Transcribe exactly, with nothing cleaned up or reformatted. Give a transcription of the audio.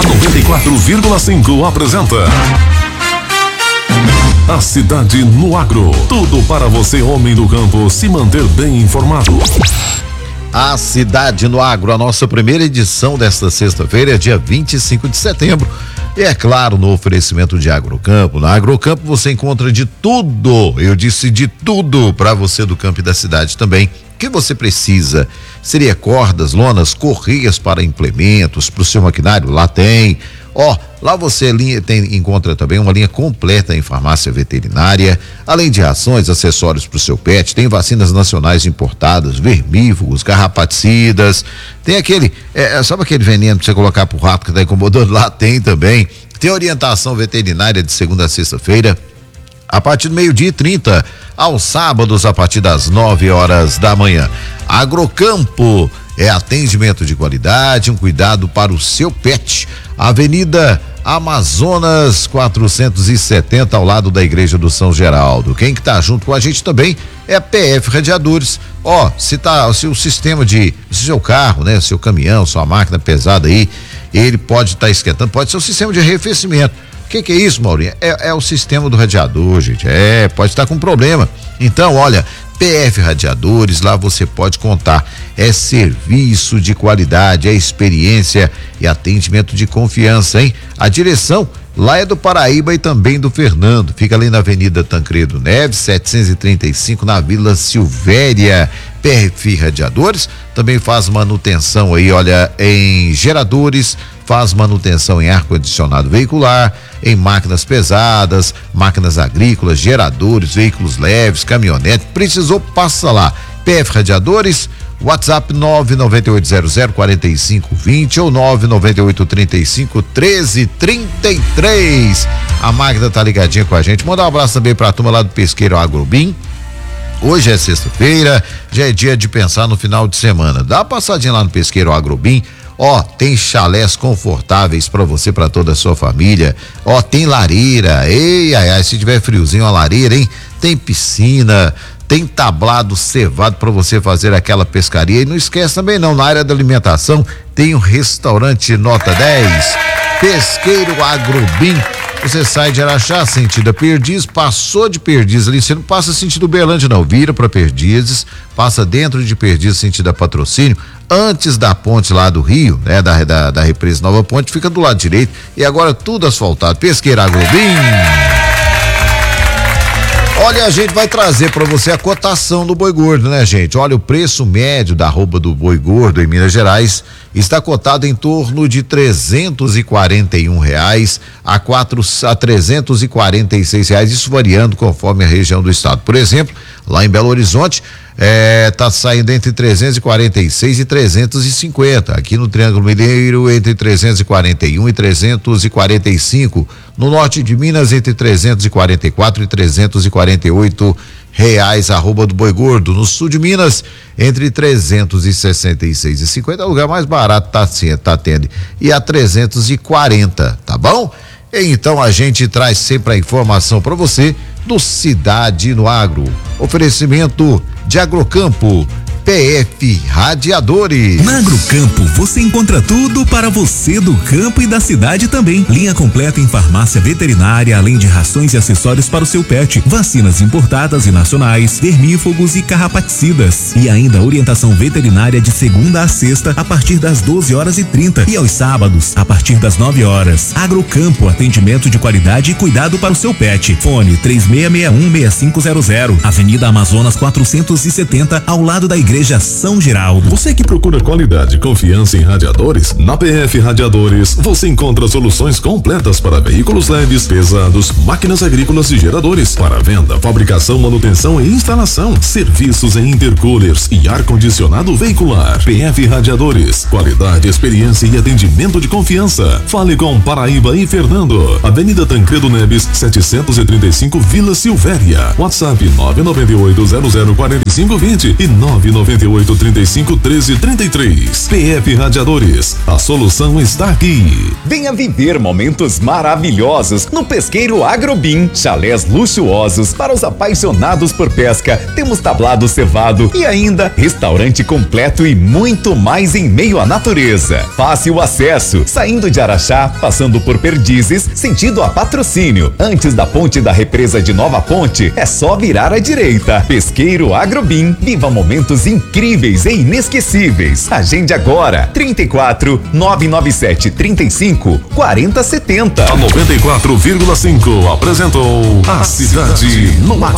A noventa e quatro vírgula cinco apresenta A Cidade no Agro. Tudo para você, homem do campo, se manter bem informado. A Cidade no Agro, a nossa primeira edição desta sexta-feira, é dia vinte e cinco de setembro. E é claro, no oferecimento de Agrocampo. Na Agrocampo você encontra de tudo, eu disse de tudo para você do campo e da cidade também. O que você precisa? Seria cordas, lonas, correias para implementos, para o seu maquinário? Lá tem. Ó, lá você linha, tem, encontra também uma linha completa em farmácia veterinária, além de rações, acessórios para o seu pet, tem vacinas nacionais importadas, vermífugos, carrapaticidas, tem aquele, é, sabe aquele veneno para você colocar pro rato que tá incomodando? Lá tem também. Tem orientação veterinária de segunda a sexta-feira, a partir do meio-dia e trinta, aos sábados a partir das nove horas da manhã. Agrocampo é atendimento de qualidade, um cuidado para o seu pet. Avenida Amazonas quatrocentos e setenta, ao lado da Igreja do São Geraldo. Quem que tá junto com a gente também é a P F Radiadores. Ó, se tá, se o sistema de, se seu carro, né, seu caminhão, sua máquina pesada aí, ele pode estar tá esquentando, pode ser o sistema de arrefecimento. O que que é isso, Maurinho? É, é o sistema do radiador, gente. É, pode estar com problema. Então, olha, P F Radiadores, lá você pode contar. É serviço de qualidade, é experiência e atendimento de confiança, hein? A direção lá é do Paraíba e também do Fernando. Fica ali na Avenida Tancredo Neves, setecentos e trinta e cinco, na Vila Silvéria. P F Radiadores também faz manutenção aí, olha, em geradores, faz manutenção em ar-condicionado veicular, em máquinas pesadas, máquinas agrícolas, geradores, veículos leves, caminhonete. Precisou, passa lá. P F Radiadores, WhatsApp nove nove oito zero zero quatro cinco dois zero ou nove nove oito três cinco um três três três. A máquina tá ligadinha com a gente. Mandar um abraço também pra turma lá do Pesqueiro Agrobim. Hoje é sexta-feira, já é dia de pensar no final de semana. Dá uma passadinha lá no Pesqueiro Agrobim. Ó, tem chalés confortáveis para você, para toda a sua família. Ó, tem lareira. Ei, ai, ai, se tiver friozinho, a lareira, hein? Tem piscina, tem tablado cevado para você fazer aquela pescaria. E não esquece também não, na área da alimentação tem um restaurante nota dez, Pesqueiro Agrobim. Você sai de Araxá, sentido a Perdizes, passou de Perdizes ali, você não passa sentido Uberlândia não, vira para Perdizes, passa dentro de Perdizes, sentido a Patrocínio, antes da ponte lá do Rio, né, da, da, da represa Nova Ponte, fica do lado direito, e agora tudo asfaltado. Pesqueiro Agrobim. Olha, a gente vai trazer para você a cotação do boi gordo, né, gente? Olha, o preço médio da arroba do boi gordo em Minas Gerais está cotado em torno de trezentos e quarenta e um reais a quatro a trezentos e quarenta e seis reais, isso variando conforme a região do estado. Por exemplo, lá em Belo Horizonte, é, tá saindo entre trezentos e quarenta e seis e trezentos e cinquenta. Aqui no Triângulo Mineiro, entre trezentos e quarenta e um e trezentos e quarenta e cinco. No norte de Minas, entre trezentos e quarenta e quatro e trezentos e quarenta e oito reais a arroba do boi gordo. No sul de Minas, entre trezentos e sessenta e seis e cinquenta, é o lugar mais barato, tá, tá tendo, e a trezentos e quarenta, tá bom? Então a gente traz sempre a informação para você do Cidade no Agro. Oferecimento de Agrocampo, P F Radiadores. Na Agrocampo você encontra tudo para você do campo e da cidade também. Linha completa em farmácia veterinária, além de rações e acessórios para o seu pet, vacinas importadas e nacionais, vermífugos e carrapaticidas. E ainda orientação veterinária de segunda a sexta a partir das doze horas e trinta e aos sábados a partir das nove horas. Agrocampo, atendimento de qualidade e cuidado para o seu pet. Fone três seis seis um seis cinco zero zero, Avenida Amazonas quatrocentos e setenta, ao lado da Igreja São Geraldo. Você que procura qualidade e confiança em radiadores, na P F Radiadores você encontra soluções completas para veículos leves, pesados, máquinas agrícolas e geradores, para venda, fabricação, manutenção e instalação, serviços em intercoolers e ar-condicionado veicular. P F Radiadores, qualidade, experiência e atendimento de confiança. Fale com Paraíba e Fernando. Avenida Tancredo Neves, setecentos e trinta e cinco, Vila Silvéria. WhatsApp nove nove oito zero zero quatro cinco dois zero e nove nove nove oito, trinta e cinco, treze, trinta e três. P F Radiadores, a solução está aqui. Venha viver momentos maravilhosos no Pesqueiro Agrobim. Chalés luxuosos para os apaixonados por pesca. Temos tablado cevado e ainda restaurante completo e muito mais em meio à natureza. Fácil acesso, saindo de Araxá, passando por Perdizes, sentido a Patrocínio. Antes da ponte da represa de Nova Ponte, é só virar à direita. Pesqueiro Agrobim, viva momentos incríveis e inesquecíveis. Agende agora, trinta e quatro, nove nove sete, trinta e cinco, quarenta, setenta. A noventa e quatro vírgula cinco apresentou A Cidade no Ar.